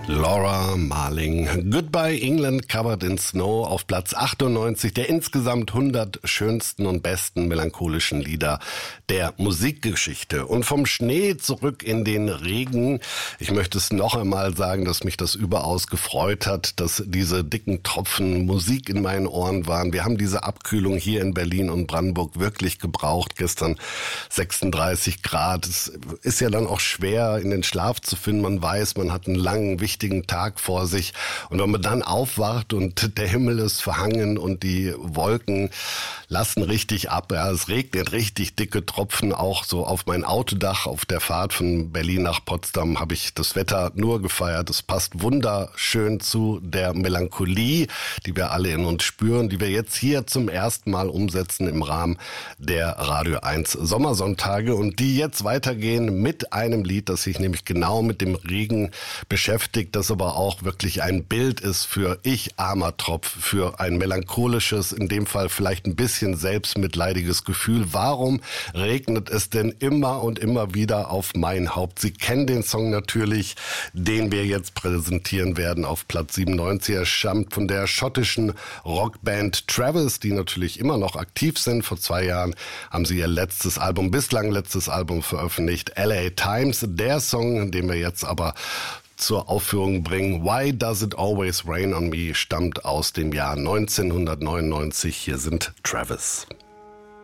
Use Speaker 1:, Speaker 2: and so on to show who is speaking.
Speaker 1: Laura Marling. Goodbye England Covered in Snow auf Platz 98 der insgesamt 100 schönsten und besten melancholischen Lieder der Musikgeschichte. Und vom Schnee zurück in den Regen. Ich möchte es noch einmal sagen, dass mich das überaus gefreut hat, dass diese dicken Tropfen Musik in meinen Ohren waren. Wir haben diese Abkühlung hier in Berlin und Brandenburg wirklich gebraucht. Gestern 36 Grad. Es ist ja dann auch schwer, in den Schlaf zu finden. Man weiß, man hat einen langen, wichtigen Tag vor sich. Und wenn man dann aufwacht und der Himmel ist verhangen und die Wolken lassen richtig ab, ja, es regnet richtig dicke Tropfen, auch so auf mein Autodach. Auf der Fahrt von Berlin nach Potsdam habe ich das Wetter nur gefeiert. Es passt wunderschön zu der Melancholie, die wir alle in uns spüren, die wir jetzt hier zum ersten Mal umsetzen im Rahmen der Radio 1 Sommersonntage und die jetzt weitergehen mit einem Lied, das sich nämlich genau mit dem Regen beschäftigt, das aber auch wirklich ein Bild ist für ich armer Tropf, für ein melancholisches, in dem Fall vielleicht ein bisschen selbstmitleidiges Gefühl. Warum regnet es denn immer und immer wieder auf mein Haupt? Sie kennen den Song natürlich, den wir jetzt präsentieren werden auf Platz 97. Er stammt von der schottischen Rockband Travis, die natürlich immer noch aktiv sind. Vor 2 Jahren haben sie ihr bislang letztes Album veröffentlicht, LA Times. Der Song, den wir jetzt aber zur Aufführung bringen, Why Does It Always Rain on Me, stammt aus dem Jahr 1999. Hier sind Travis.